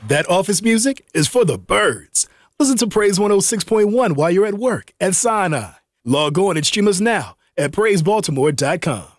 That office music is for the birds. Listen to Praise 106.1 while you're at work at Sinai. Log on and stream us now at praisebaltimore.com.